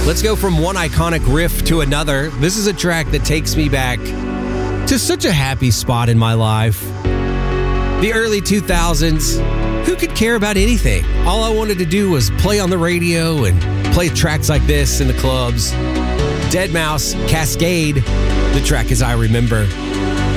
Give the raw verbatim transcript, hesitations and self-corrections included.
Let's go from one iconic riff to another. This is a track that takes me back to such a happy spot in my life. The early two thousands, who could care about anything? All I wanted to do was play on the radio and play tracks like this in the clubs. dead mouse, Cascade. The track is I Remember.